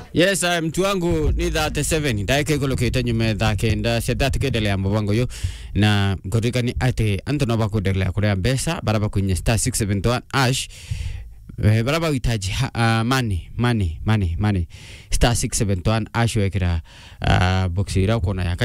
Yes, mtu wangu ni 37 ndaike koloketa nyume dhakenda sedati kedelea mbango yo na gorika ni ate antono bakudelea kurea besa baraba kwenye star 671 ash baraba witaji money star 671 ash wekira boxira kona yaka